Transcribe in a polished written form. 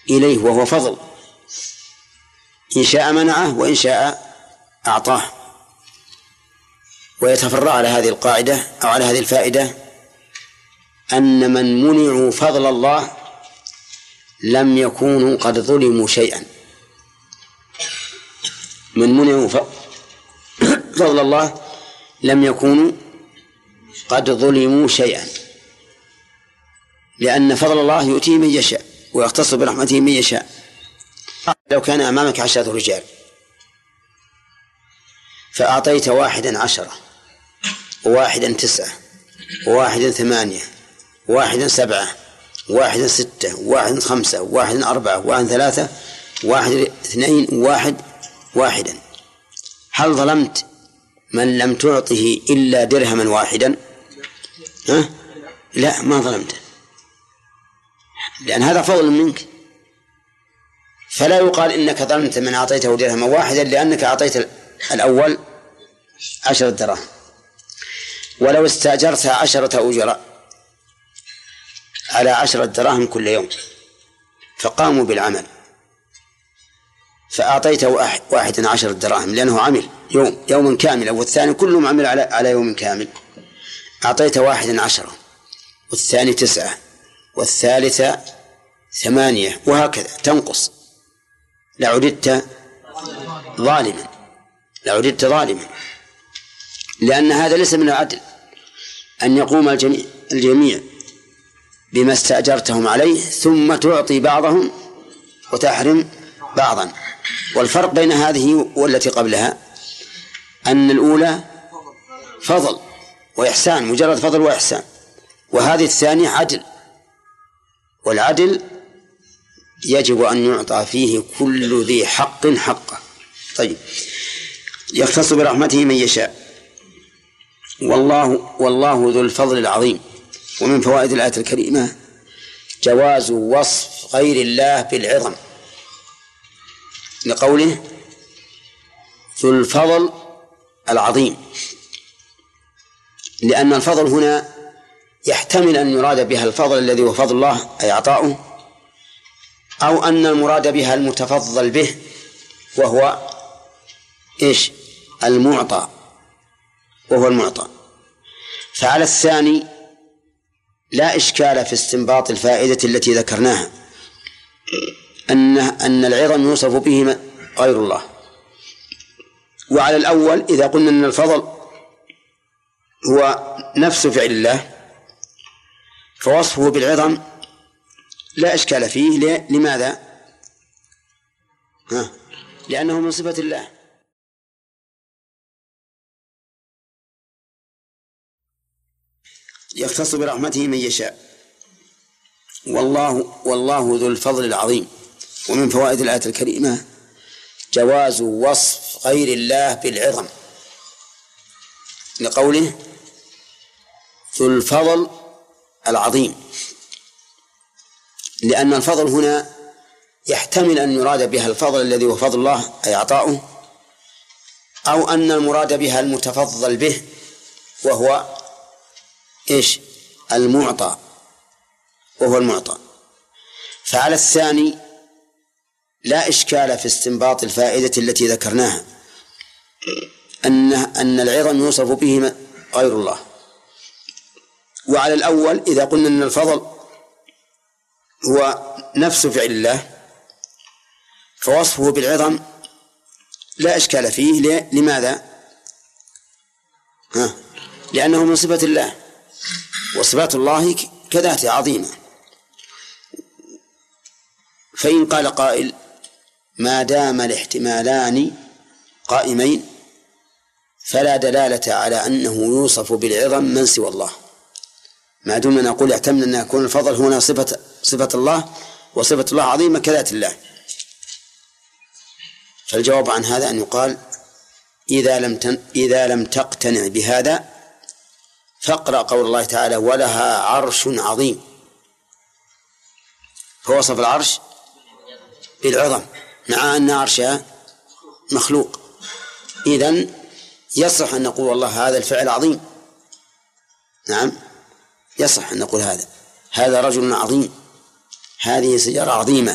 إليه وهو فضل، إن شاء منعه وإن شاء أعطاه. ويتفرع على هذه القاعدة أو على هذه الفائدة أن من منعوا فضل الله لم يكونوا قد ظلموا شيئا. من منعوا فضل الله لم يكونوا قد ظلموا شيئا، لأن فضل الله يؤتيه من يشاء ويختص برحمته من يشاء. لو كان أمامك 10 رجال فأعطيت 1 10 و1 9 و1 8 و1 7 و1 6 و1 5 و1 4 و1 3 و1 2 و1 هل ظلمت من لم تعطه إلا درهما واحدا؟ لا، ما ظلمته، لأن هذا فضل منك. فلا يقال إنك ظلمت من أعطيته درهما واحدا لأنك أعطيت الأول 10 دراهم. ولو استأجرت 10 أجراء على 10 دراهم كل يوم فقاموا بالعمل فأعطيت 11 دراهم لأنه عمل يوما كاملا، والثاني كلهم عمل على يوم كامل، أعطيت 1 10 والثاني 9 والثالثة 8 وهكذا تنقص، لعددت ظالما، لأن هذا ليس من العدل أن يقوم الجميع بما استأجرتهم عليه ثم تعطي بعضهم وتحرم بعضا. والفرق بين هذه والتي قبلها أن الأولى فضل وإحسان، مجرد فضل وإحسان، وهذه الثانية عدل، والعدل يجب أن يعطى فيه كل ذي حق حقه. طيب، يختص برحمته من يشاء، والله ذو الفضل العظيم. ومن فوائد الآية الكريمة جواز وصف غير الله بالعظم، لقوله ذو الفضل العظيم، لأن الفضل هنا يحتمل أن يراد بها الفضل الذي هو فضل الله أي عطاؤه، أو أن المراد بها المتفضل به وهو المعطى، فعلى الثاني لا إشكال في استنباط الفائدة التي ذكرناها أن العظم يوصف به غير الله. وعلى الأول إذا قلنا أن الفضل هو نفس فعل الله فوصفه بالعظم لا إشكال فيه. لماذا؟ لأنه من صفة الله. يختص برحمته من يشاء، والله ذو الفضل العظيم. ومن فوائد الآية الكريمة جواز وصف غير الله بالعظم، لقوله ذو الفضل العظيم، لأن الفضل هنا يحتمل أن يراد بها الفضل الذي هو فضل الله أي عطاؤه، أو أن المراد بها المتفضل به وهو المعطى، فعلى الثاني لا إشكال في استنباط الفائدة التي ذكرناها أن العظم يوصف به غير الله. وعلى الأول إذا قلنا أن الفضل هو نفس فعل الله فوصفه بالعظم لا إشكال فيه. لماذا؟ لأنه من صفة الله، وصفات الله كذاته عظيمة. فإن قال قائل ما دام الاحتمالان قائمين فلا دلالة على أنه يوصف بالعظم من سوى الله، ما دمنا نقول يحتمل أن يكون الفضل هنا صفة الله وصفة الله عظيمة كذات الله. فالجواب عن هذا أن يقال إذا لم تقتنع بهذا فاقرأ قول الله تعالى ولها عرش عظيم، فوصف العرش بالعظم مع أن عرشها مخلوق. إذن يصح أن نقول والله هذا الفعل عظيم، نعم يصح أن نقول هذا رجل عظيم، هذه سيارة عظيمة.